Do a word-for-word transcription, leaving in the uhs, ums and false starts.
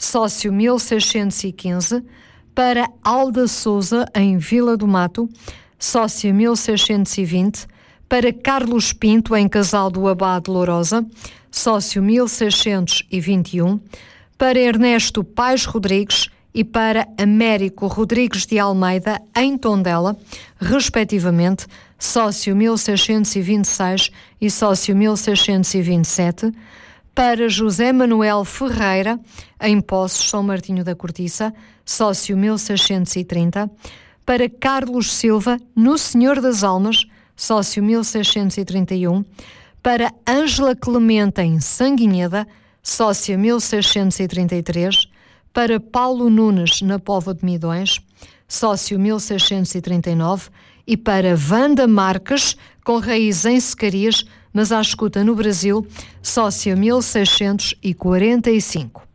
sócio mil seiscentos e quinze. Para Alda Souza, em Vila do Mato, sócio mil seiscentos e vinte. Para Carlos Pinto, em Casal do Abade Lourosa, sócio mil seiscentos e vinte e um. Para Ernesto Paes Rodrigues e para Américo Rodrigues de Almeida, em Tondela, respectivamente, sócio mil seiscentos e vinte e seis e sócio mil seiscentos e vinte e sete. Para José Manuel Ferreira, em Poços, São Martinho da Cortiça, sócio mil seiscentos e trinta. Para Carlos Silva, no Senhor das Almas, sócio mil seiscentos e trinta e um. Para Ângela Clemente, em Sanguinheda, sócia mil seiscentos e trinta e três. Para Paulo Nunes, na Póvoa de Midões, sócio mil seiscentos e trinta e nove. E para Wanda Marques, com raiz em Secarias, mas à escuta no Brasil, sócia mil seiscentos e quarenta e cinco.